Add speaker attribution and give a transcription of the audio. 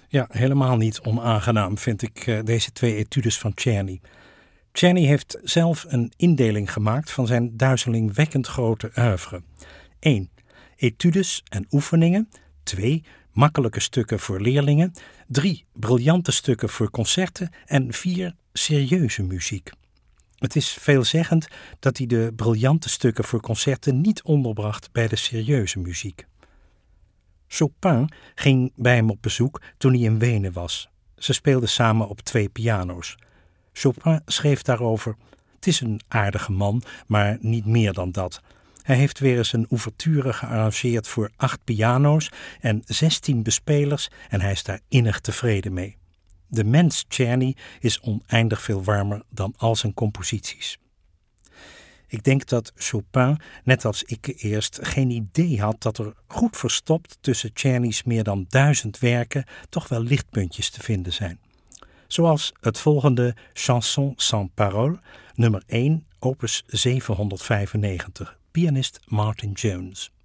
Speaker 1: Ja, helemaal niet onaangenaam vind ik deze twee etudes van Czerny. Czerny heeft zelf een indeling gemaakt van zijn duizelingwekkend grote oeuvre. 1. Etudes en oefeningen. 2. Makkelijke stukken voor leerlingen. 3. Briljante stukken voor concerten. En 4. Serieuze muziek. Het is veelzeggend dat hij de briljante stukken voor concerten niet onderbracht bij de serieuze muziek. Chopin ging bij hem op bezoek toen hij in Wenen was. Ze speelden samen op 2 piano's. Chopin schreef daarover: "Het is een aardige man, maar niet meer dan dat. Hij heeft weer eens een ouverture gearrangeerd voor 8 piano's en 16 bespelers en hij is daar innig tevreden mee. De mens Czerny is oneindig veel warmer dan al zijn composities." Ik denk dat Chopin, net als ik eerst, geen idee had dat er goed verstopt tussen Czerny's meer dan 1000 werken toch wel lichtpuntjes te vinden zijn. Zoals het volgende Chanson sans parole, nummer 1, opus 795, pianist Martin Jones.